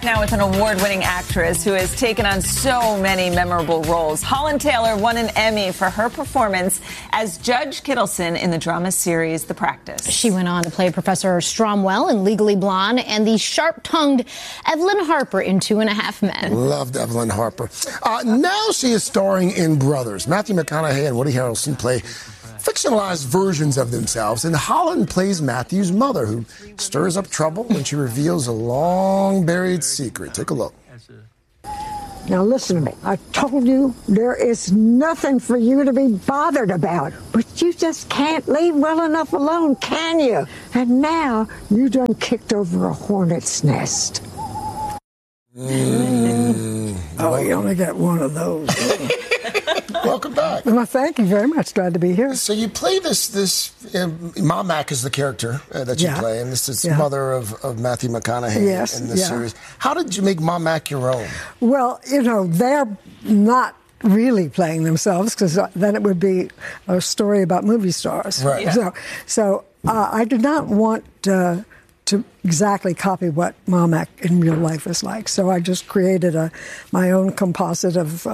back now with an award-winning actress who has taken on so many memorable roles. Holland Taylor won an Emmy for her performance as Judge Kittleson in the drama series The Practice. She went on to play Professor Stromwell in Legally Blonde and the sharp-tongued Evelyn Harper in 2.5 Men. Loved Evelyn Harper. Now she is starring in Brothers. Matthew McConaughey and Woody Harrelson play fictionalized versions of themselves, and Holland plays Matthew's mother, who stirs up trouble when she reveals a long-buried secret. Take a look. Now listen to me. I told you there is nothing for you to be bothered about, but you just can't leave well enough alone, can you? And now you done kicked over a hornet's nest. Oh, you only got one of those. Welcome back. Well, thank you very much. Glad to be here. So you play this Mom Mac is the character that you play, and this is mother of Matthew McConaughey in this series. How did you make Mom Mac your own? Well, they're not really playing themselves, because then it would be a story about movie stars. Right. Yeah. So I did not want to exactly copy what Mom Mac in real life is like. So I just created my own composite of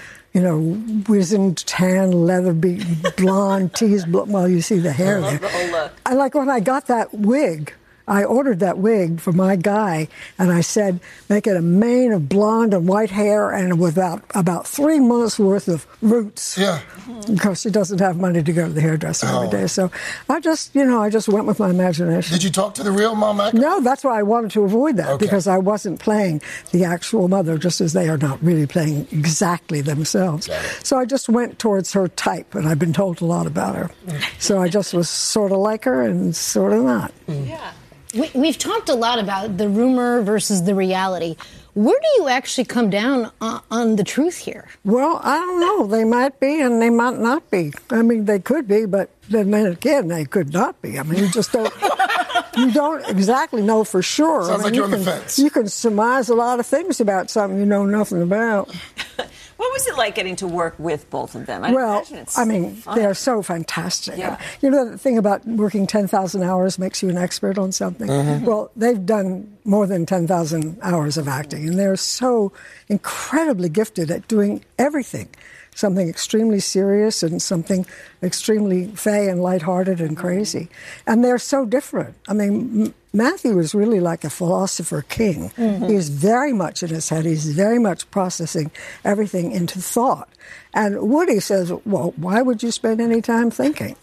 wizened, tan, leather-beaten, blonde, teased, well, you see the hair there. The whole look. I like when I got that wig. I ordered that wig for my guy, and I said, make it a mane of blonde and white hair and with about 3 months' worth of roots. Yeah. Because she doesn't have money to go to the hairdresser every day. So I just went with my imagination. Did you talk to the real Mom Mac? No, that's why I wanted to avoid that, because I wasn't playing the actual mother, just as they are not really playing exactly themselves. So I just went towards her type, and I've been told a lot about her. So I just was sort of like her and sort of not. Yeah. We've talked a lot about the rumor versus the reality. Where do you actually come down on the truth here? Well, I don't know. They might be and they might not be. I mean, they could be, but then again, they could not be. I mean, you just don't... You don't exactly know for sure. Sounds like you're on the fence. You can surmise a lot of things about something you know nothing about. What was it like getting to work with both of them? They're so fantastic. Yeah. You know the thing about working 10,000 hours makes you an expert on something? Mm-hmm. Well, they've done more than 10,000 hours of acting, and they're so incredibly gifted at doing everything. Something extremely serious and something extremely fey and lighthearted and crazy. And they're so different. I mean, Matthew is really like a philosopher king. Mm-hmm. He's very much in his head. He's very much processing everything into thought. And Woody says, well, why would you spend any time thinking?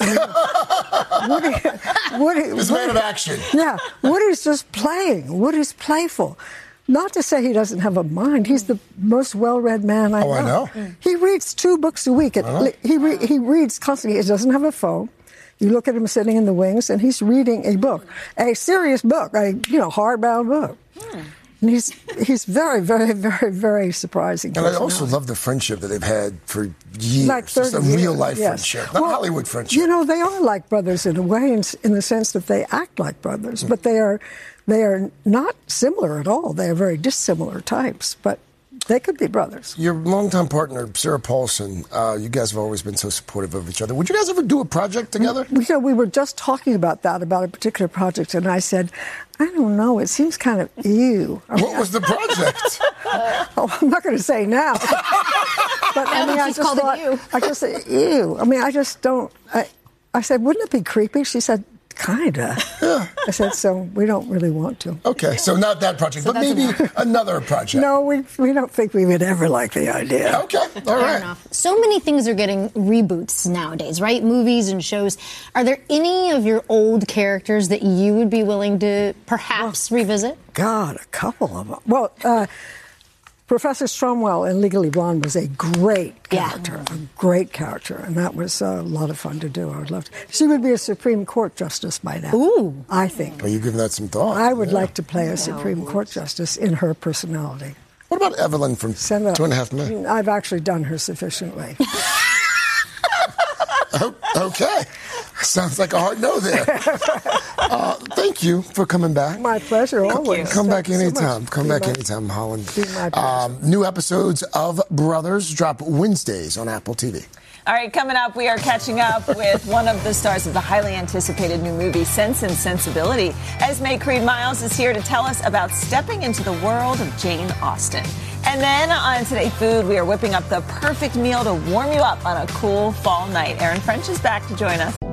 I mean, Woody This man of action. Yeah, Woody's just playing. Woody's playful. Not to say he doesn't have a mind. He's the most well-read man I know. I know. He reads 2 books a week. He reads constantly. He doesn't have a phone. You look at him sitting in the wings, and he's reading a book, a serious book, a hardbound book. And he's very, very, very, very surprising. And I also love the friendship that they've had for years. Like 30 Just a real-life friendship, not Hollywood friendship. You know, they are like brothers in a way, in the sense that they act like brothers, but they are not similar at all. They are very dissimilar types, but they could be brothers. Your longtime partner, Sarah Paulson, you guys have always been so supportive of each other. Would you guys ever do a project together? We were just talking about a particular project, and I said, I don't know, it seems kind of ew. What was the project? I'm not going to say now. But I just said, ew. I mean, I just don't. I said, wouldn't it be creepy? She said, kinda. Yeah. I said, so we don't really want to. Okay, so not that project, but maybe another project. No, we don't think we would ever like the idea. Okay, all right. So many things are getting reboots nowadays, right? Movies and shows. Are there any of your old characters that you would be willing to perhaps revisit? God, a couple of them. Well, Professor Stromwell in Legally Blonde was a great character, and that was a lot of fun to do. I would love to. She would be a Supreme Court justice by now. Ooh. I think. Well, you've given that some thought. I would like to play a Supreme Court justice in her personality. What about Evelyn from 2.5 Men? I've actually done her sufficiently. Okay. Sounds like a hard no there. Thank you for coming back. My pleasure, always. Come back anytime. Anytime, Holland. Be my pleasure. New episodes of Brothers drop Wednesdays on Apple TV. All right, coming up, we are catching up with one of the stars of the highly anticipated new movie, Sense and Sensibility. Esme Creed Miles is here to tell us about stepping into the world of Jane Austen. And then on Today Food, we are whipping up the perfect meal to warm you up on a cool fall night. Erin French is back to join us.